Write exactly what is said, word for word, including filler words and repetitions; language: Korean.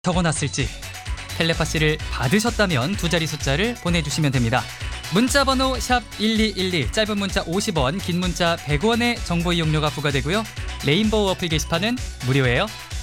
적어놨을지 텔레파시를 받으셨다면 두 자리 숫자를 보내주시면 됩니다. 문자번호 샵 일이일이, 짧은 문자 오십 원, 긴 문자 백 원의 정보 이용료가 부과되고요. 레인보우 어플 게시판은 무료예요.